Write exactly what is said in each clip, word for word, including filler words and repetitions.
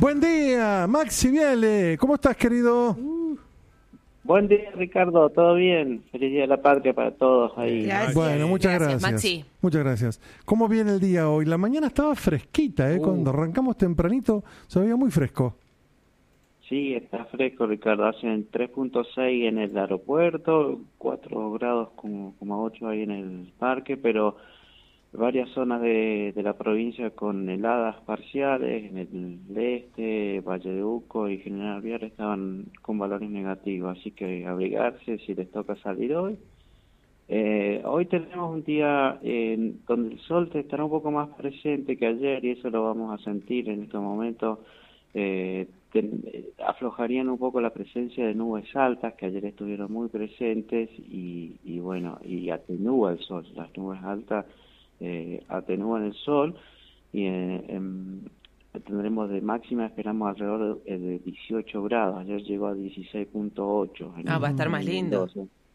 Buen día, Maxi Viale. ¿Cómo estás, querido? Uh, buen día, Ricardo. ¿Todo bien? Feliz Día de la Patria para todos ahí. Gracias. Bueno, muchas gracias, gracias. Maxi. Muchas gracias. ¿Cómo viene el día hoy? La mañana estaba fresquita, ¿eh? Uh. Cuando arrancamos tempranito se veía muy fresco. Sí, está fresco, Ricardo. Hacen tres punto seis en el aeropuerto, cuatro grados como, como ocho ahí en el parque, pero varias zonas de, de la provincia con heladas parciales, en el este, Valle de Uco y General Vial estaban con valores negativos, así que abrigarse si les toca salir hoy. Eh, hoy tenemos un día eh, donde el sol estará un poco más presente que ayer y eso lo vamos a sentir en estos momentos. Eh, ten, aflojarían un poco la presencia de nubes altas que ayer estuvieron muy presentes y, y bueno, y atenúa el sol. Las nubes altas eh, atenúan el sol y eh, em, tendremos de máxima, esperamos alrededor de, de dieciocho grados. Ayer llegó a dieciséis punto ocho. Ah, va a estar más lindo.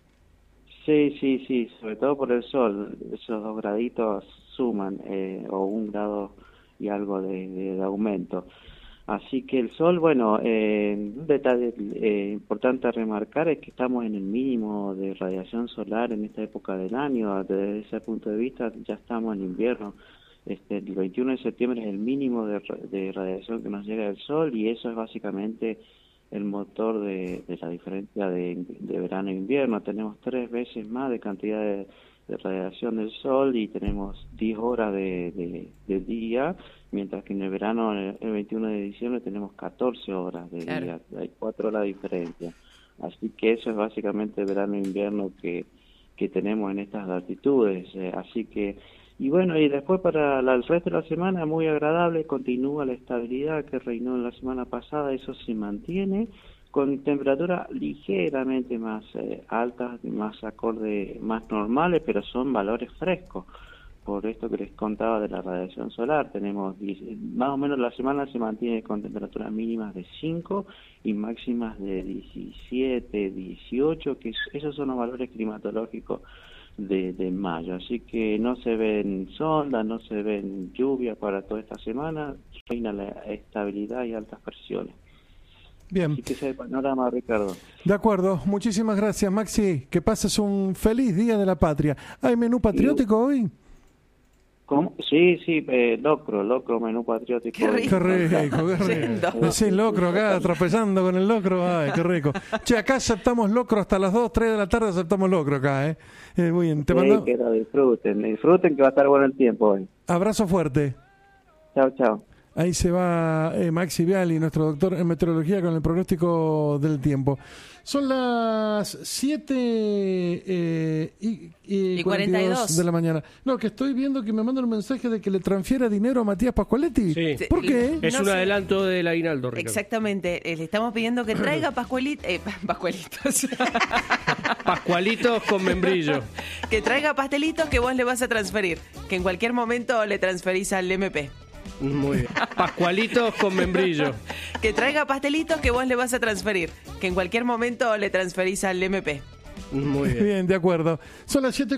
Sí, sí, sí, sobre todo por el sol. Esos dos graditos suman, eh, o un grado y algo de, de, de aumento. Así que el sol, bueno, eh, un detalle eh, importante a remarcar es que estamos en el mínimo de radiación solar en esta época del año. Desde ese punto de vista ya estamos en invierno. Este, el veintiuno de septiembre es el mínimo de, de radiación que nos llega del sol y eso es básicamente el motor de, de la diferencia de, de verano e invierno. Tenemos tres veces más de cantidad de, de radiación del sol y tenemos diez horas de, de, de día, mientras que en el verano, el veintiuno de diciembre, tenemos catorce horas de claro. día. Hay cuatro horas de diferencia. Así que eso es básicamente verano e invierno que, que tenemos en estas latitudes. Eh, así que, y bueno, y después para la, el resto de la semana, muy agradable, continúa la estabilidad que reinó en la semana pasada, eso se mantiene, con temperaturas ligeramente más eh, altas, más acorde, más normales, pero son valores frescos. Por esto que les contaba de la radiación solar, tenemos más o menos la semana se mantiene con temperaturas mínimas de cinco y máximas de diecisiete, dieciocho, que esos son los valores climatológicos de, de mayo. Así que no se ven sondas, no se ven lluvias para toda esta semana, reina la estabilidad y altas presiones. Bien. Así que ese es el panorama, Ricardo. De acuerdo, muchísimas gracias, Maxi. Que pases un feliz Día de la Patria. ¿Hay menú patriótico hoy? ¿Cómo? Sí, sí, eh, locro, locro, menú patriótico. Qué rico, Qué rico, qué rico. Decís locro acá, atropellando con el locro. Ay, qué rico. Che, acá aceptamos locro hasta las dos, tres de la tarde aceptamos locro acá, ¿eh? eh muy bien, te Sí, mando... que lo disfruten, disfruten que va a estar bueno el tiempo hoy. Abrazo fuerte. Chao, chao. Ahí se va eh, Maxi Viale, nuestro doctor en meteorología, con el pronóstico del tiempo. Son las siete eh, y, y, y cuarenta y dos de la mañana. No, que estoy viendo que me mandan un mensaje de que le transfiera dinero a Matías Pascualetti. Sí. ¿Por qué? Es No un sé. adelanto del aguinaldo, Ricardo. Exactamente. Eh, Le estamos pidiendo que traiga pascualitos. Eh, pascualitos. Pascualitos con membrillo. Que traiga pastelitos que vos le vas a transferir. Que en cualquier momento le transferís al M P. Muy bien. Pascualitos con membrillo. Que traiga pastelitos que vos le vas a transferir. Que en cualquier momento le transferís al M P. Muy bien. Bien, de acuerdo. Son las siete